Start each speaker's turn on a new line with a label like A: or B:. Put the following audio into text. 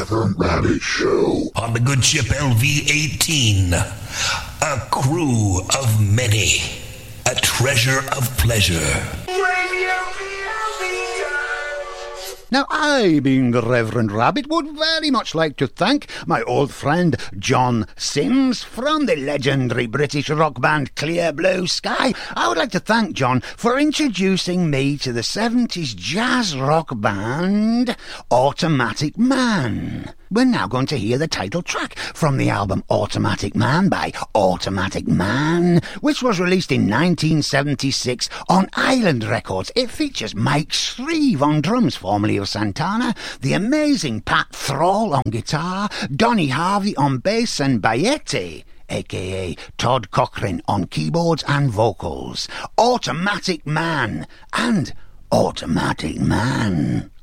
A: Reverend Rabbit Show.
B: On the good ship LV-18, a crew of many, a treasure of pleasure.
C: Now, I, being the Reverend Rabbit, would very much like to thank my old friend John Sims from the legendary British rock band Clear Blue Sky. I would like to thank John for introducing me to the 70s jazz rock band Automatic Man. We're now going to hear the title track from the album Automatic Man by Automatic Man, which was released in 1976 on Island Records. It features Mike Shreve on drums, formerly of Santana, the amazing Pat Thrall on guitar, Donny Harvey on bass, and Bayete, a.k.a. Todd Cochran, on keyboards and vocals. Automatic Man and Automatic Man.